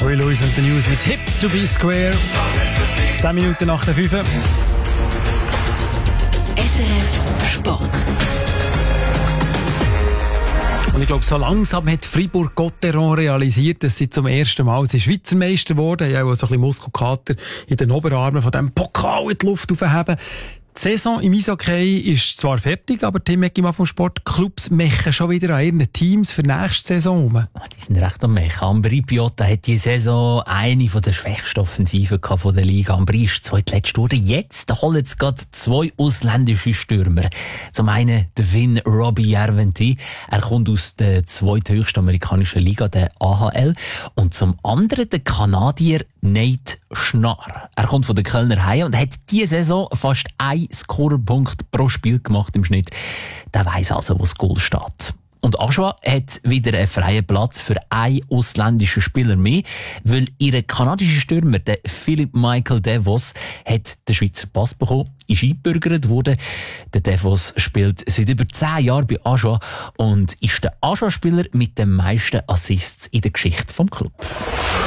Roy Lewis und The News mit Hip to be Square. 10 Minuten nach der 5. SRF Sport. Und ich glaube, so langsam hat Fribourg-Gotteron realisiert, dass sie zum ersten Mal Schweizer Meister wurden. Ja, auch so ein bisschen Muskelkater in den Oberarmen von diesem Pokal in die Luft aufheben. Die Saison im Eishockey ist zwar fertig, aber Tim Eckimann vom Sport, Clubs mechen schon wieder an ihren Teams für die nächste Saison rum. Die sind recht am Mechen. Ambri Piotta hat diese Saison eine der schwächsten Offensiven von der Liga. Ambri ist zweitletzt geworden. Jetzt holen sie gerade 2 ausländische Stürmer. Zum einen der Finn Robbie Järventie. Er kommt aus der zweithöchsten amerikanischen Liga, der AHL. Und zum anderen der Kanadier Nate Schnarr. Er kommt von den Kölner Haie und hat diese Saison fast 1 Scorerpunkt pro Spiel gemacht im Schnitt. Der weiss also, wo das Goal steht. Und Aschua hat wieder einen freien Platz für einen ausländischen Spieler mehr, weil ihr kanadischer Stürmer, der Philipp Michael Devos, hat den Schweizer Pass bekommen, ist eingebürgert worden. Der Devos spielt seit über 10 Jahren bei Aschua und ist der Aschua-Spieler mit den meisten Assists in der Geschichte vom Club.